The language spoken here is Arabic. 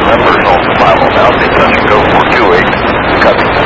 members on 5 on now. Be touch and go for 2-8. Copy.